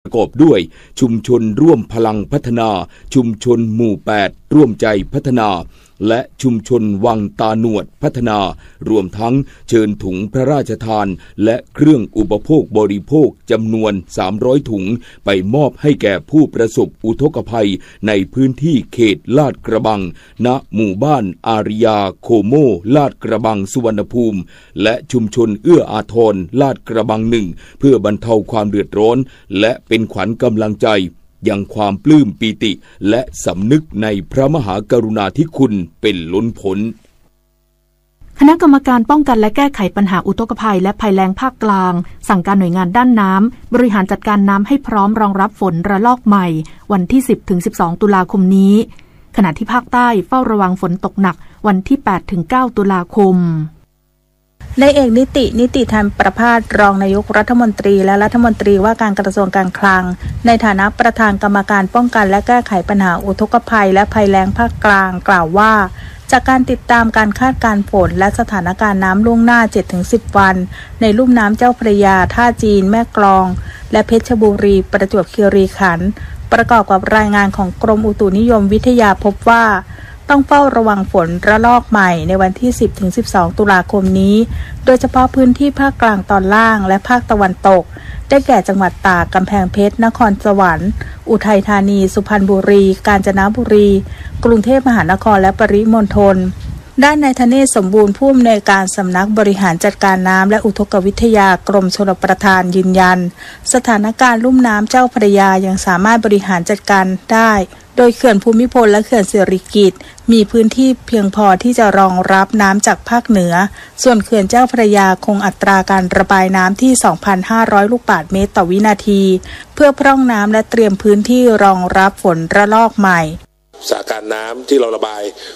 ประกอบด้วยชุมชนร่วมพลังพัฒนาชุมชนหมู่8ร่วมใจพัฒนาและชุมชนวังตาหนวดพัฒนารวมทั้งเชิญถุงพระราชทานและเครื่องอุปโภคบริโภคจำนวน300ถุงไปมอบให้แก่ผู้ประสบอุทกภัยในพื้นที่เขตลาดกระบังณหมู่บ้านอาริยาโคโมลาดกระบังสุวรรณภูมิและชุมชนเอื้ออาทรลาดกระบัง1เพื่อบรรเทาความเดือดร้อนและเป็นขวัญกำลังใจยังความปลื้มปีติและสำนึกในพระมหากรุณาธิคุณเป็นล้นพ้นคณะกรรมการป้องกันและแก้ไขปัญหาอุทกภัยและภัยแล้งภาคกลางสั่งการหน่วยงานด้านน้ำบริหารจัดการน้ำให้พร้อมรองรับฝนระลอกใหม่วันที่ 10-12 ตุลาคมนี้ขณะที่ภาคใต้เฝ้าระวังฝนตกหนักวันที่ 8-9 ตุลาคมนายเอกนิติธรรมประภาสรองนายกรัฐมนตรีและรัฐมนตรีว่าการกระทรวงการคลังในฐานะประธานกรรมการป้องกันและแก้ไขปัญหาอุทกภัยและภัยแล้งภาคกลางกล่าวว่าจากการติดตามการคาดการณ์ฝนและสถานการณ์น้ำล่วงหน้า 7-10 วันในลุ่มน้ำเจ้าพระยาท่าจีนแม่กลองและเพชรบุรีประจวบคีรีขันธ์ประกอบกับรายงานของกรมอุตุนิยมวิทยาพบว่าต้องเฝ้าระวังฝนระลอกใหม่ในวันที่ 10-12 ตุลาคมนี้โดยเฉพาะพื้นที่ภาคกลางตอนล่างและภาคตะวันตกได้แก่จังหวัดตากกำแพงเพชรนครสวรรค์อุทัยธานีสุพรรณบุรีกาญจนบุรีกรุงเทพมหานครและปริมณฑลด้านนายธเนศสมบูรณ์ผู้อำนวยการสำนักบริหารจัดการน้ำและอุทกวิทยากรมชลประทานยืนยันสถานการณ์ลุ่มน้ำเจ้าพระยายังสามารถบริหารจัดการได้โดยเขื่อนภูมิพลและเขื่อนสิริกิติ์มีพื้นที่เพียงพอที่จะรองรับน้ำจากภาคเหนือส่วนเขื่อนเจ้าพระยาคงอัตราการระบายน้ำที่ 2,500 ลูกบาศก์เมตรต่อวินาทีเพื่อพร่องน้ำและเตรียมพื้นที่รองรับฝนระลอกใหม่สถานการณ์น้ำที่เราระบาย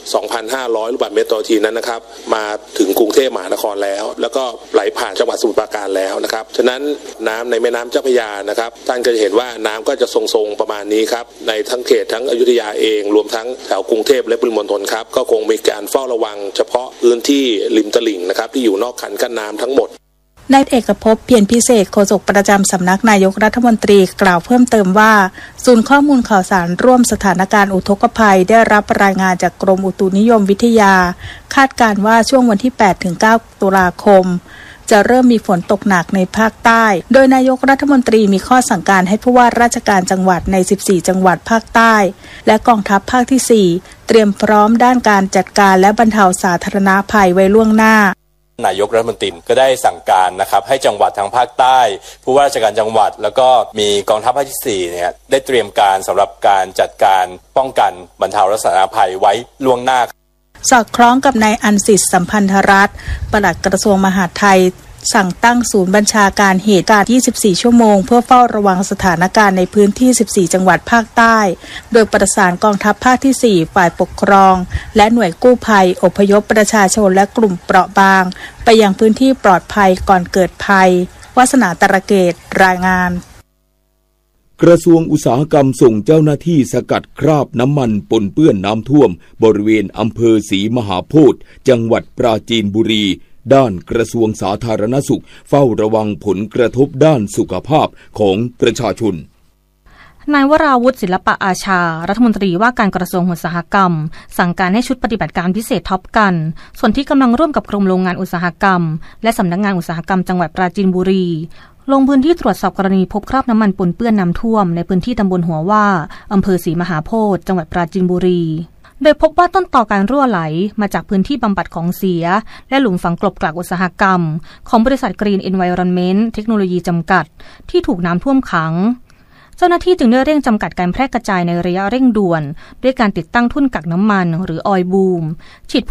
2,500 ลูกบาศก์เมตรต่อนาทีนั้นนะครับมาถึงกรุงเทพมหานครแล้วก็ไหลผ่านจังหวัดสมุทรปราการแล้วนะครับฉะนั้นน้ำในแม่น้ำเจ้าพระยานะครับท่านก็จะเห็นว่าน้ำก็จะทรงๆประมาณนี้ครับในทั้งเขตทั้งอยุธยาเองรวมทั้งแถวกรุงเทพและปริมณฑลครับก็คงมีการเฝ้าระวังเฉพาะพื้นที่ริมตลิ่งนะครับที่อยู่นอกคันกั้นน้ำทั้งหมดนายเอกภพเพียรพิเศษโฆษกประจำสำนักนายกรัฐมนตรีกล่าวเพิ่มเติมว่าศูนย์ข้อมูลข่าวสารร่วมสถานการณ์อุทกภัยได้รับรายงานจากกรมอุตุนิยมวิทยาคาดการณ์ว่าช่วงวันที่ 8-9 ตุลาคมจะเริ่มมีฝนตกหนักในภาคใต้โดยนายกรัฐมนตรีมีข้อสั่งการให้ผู้ว่าราชการจังหวัดใน 14 จังหวัดภาคใต้และกองทัพภาคที่ 4เตรียมพร้อมด้านการจัดการและบรรเทาสาธารณภัยไว้ล่วงหน้านายกรัฐมนตรีก็ได้สั่งการนะครับให้จังหวัดทางภาคใต้ผู้ว่าราชการจังหวัดแล้วก็มีกองทัพภาคที่4เนี่ยได้เตรียมการสำหรับการจัดการป้องกันบรรเทาสาธารณภัยไว้ล่วงหน้าสอดคล้องกับนายอันสิทธิ์สัมพันธรัตน์ปลัดกระทรวงมหาดไทยสั่งตั้งศูนย์บัญชาการเหตุการณ์24 ชั่วโมงเพื่อเฝ้าระวังสถานการณ์ในพื้นที่ 14 จังหวัดภาคใต้โดยประสานกองทัพภาคที่ 4ฝ่ายปกครองและหน่วยกู้ภัยอพยพประชาชนและกลุ่มเปราะบางไปยังพื้นที่ปลอดภัยก่อนเกิดภัยวาสนาตระเกตรายงานกระทรวงอุตสาหกรรมส่งเจ้าหน้าที่สกัดคราบน้ำมันปนเปื้อนน้ำท่วมบริเวณอำเภอศรีมหาโพธิ์จังหวัดปราจีนบุรีด้านกระทรวงสาธารณสุขเฝ้าระวังผลกระทบด้านสุขภาพของประชาชนนายวราวุฒิศิลปะอาชารัฐมนตรีว่าการกระทรวงอุตสาหกรรมสั่งการให้ชุดปฏิบัติการพิเศษท็อปกันส่วนที่กำลังร่วมกับกรมโรงงานอุตสาหกรรมและสำนักงานอุตสาหกรรมจังหวัดปราจีนบุรีลงพื้นที่ตรวจสอบกรณีพบคราบน้ำมันปนเปื้อนน้ำท่วมในพื้นที่ตำบลหัวว่าอำเภอศรีมหาโพธิ์จังหวัดปราจีนบุรีโดยพบว่าต้นต่อการรั่วไหลมาจากพื้นที่บำบัดของเสียและหลุมฝังกลบกลากอุตสาหกรรมของบริษัท Green Environment เทคโนโลยีจำกัดที่ถูกน้ำท่วมขังเจ้าหน้าที่จึงได้เร่งจำกัดการแพร่กระจายในระยะเร่งด่วนด้วยการติดตั้งทุ่นกักน้ำมันหรือออยล์บูมฉีด